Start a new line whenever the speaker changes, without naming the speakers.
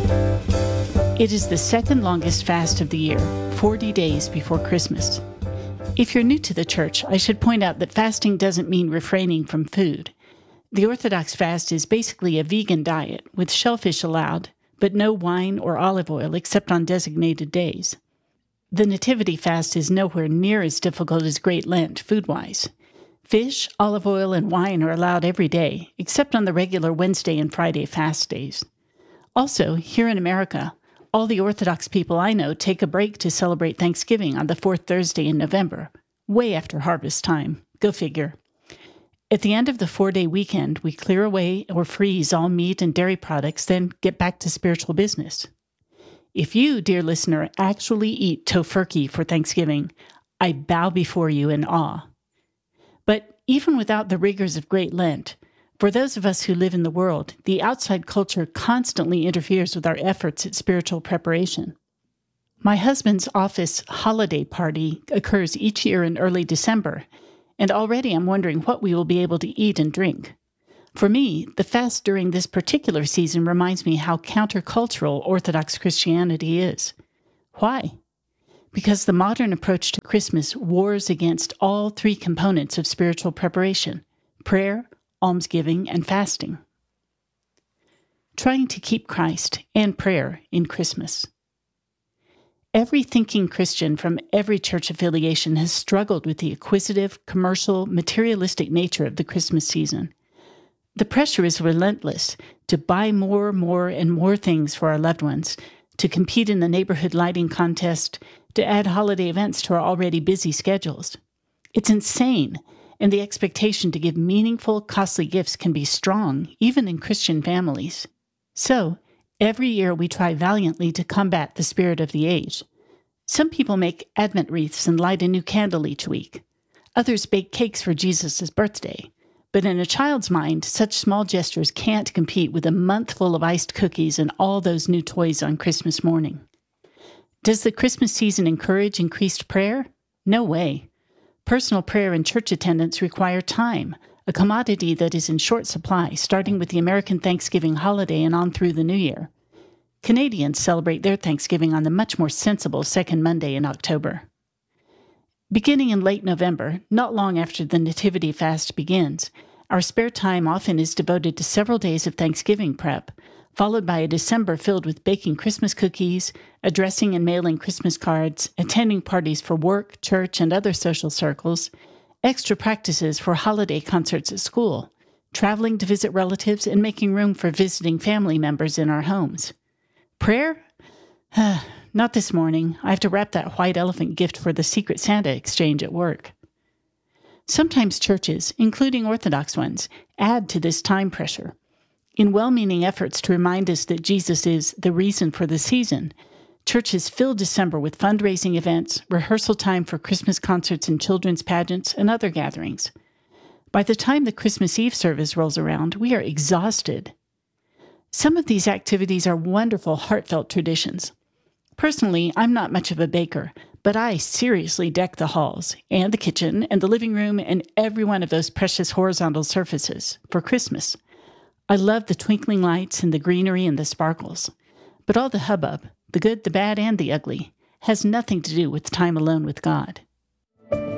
It is the second longest fast of the year, 40 days before Christmas. If you're new to the church, I should point out that fasting doesn't mean refraining from food. The Orthodox fast is basically a vegan diet, with shellfish allowed, but no wine or olive oil except on designated days. The Nativity fast is nowhere near as difficult as Great Lent, food-wise. Fish, olive oil, and wine are allowed every day, except on the regular Wednesday and Friday fast days. Also, here in America, all the Orthodox people I know take a break to celebrate Thanksgiving on the fourth Thursday in November, way after harvest time. Go figure. At the end of the 4-day weekend, we clear away or freeze all meat and dairy products, then get back to spiritual business. If you, dear listener, actually eat tofurkey for Thanksgiving, I bow before you in awe. But even without the rigors of Great Lent, for those of us who live in the world, the outside culture constantly interferes with our efforts at spiritual preparation. My husband's office holiday party occurs each year in early December, and already I'm wondering what we will be able to eat and drink. For me, the fast during this particular season reminds me how countercultural Orthodox Christianity is. Why? Because the modern approach to Christmas wars against all three components of spiritual preparation: prayer, almsgiving, and fasting. Trying to keep Christ and prayer in Christmas. Every thinking Christian from every church affiliation has struggled with the acquisitive, commercial, materialistic nature of the Christmas season. The pressure is relentless to buy more, and more things for our loved ones, to compete in the neighborhood lighting contest, to add holiday events to our already busy schedules. It's insane. And the expectation to give meaningful, costly gifts can be strong, even in Christian families. So, every year we try valiantly to combat the spirit of the age. Some people make Advent wreaths and light a new candle each week. Others bake cakes for Jesus' birthday. But in a child's mind, such small gestures can't compete with a month full of iced cookies and all those new toys on Christmas morning. Does the Christmas season encourage increased prayer? No way. Personal prayer and church attendance require time, a commodity that is in short supply, starting with the American Thanksgiving holiday and on through the New Year. Canadians celebrate their Thanksgiving on the much more sensible second Monday in October. Beginning in late November, not long after the Nativity fast begins, our spare time often is devoted to several days of Thanksgiving prep, followed by a December filled with baking Christmas cookies, addressing and mailing Christmas cards, attending parties for work, church, and other social circles, extra practices for holiday concerts at school, traveling to visit relatives, and making room for visiting family members in our homes. Prayer? Not this morning. I have to wrap that white elephant gift for the Secret Santa exchange at work. Sometimes churches, including Orthodox ones, add to this time pressure. In well-meaning efforts to remind us that Jesus is the reason for the season, churches fill December with fundraising events, rehearsal time for Christmas concerts and children's pageants, and other gatherings. By the time the Christmas Eve service rolls around, we are exhausted. Some of these activities are wonderful, heartfelt traditions. Personally, I'm not much of a baker, but I seriously deck the halls, and the kitchen, and the living room, and every one of those precious horizontal surfaces for Christmas. I love the twinkling lights and the greenery and the sparkles. But all the hubbub, the good, the bad, and the ugly, has nothing to do with time alone with God.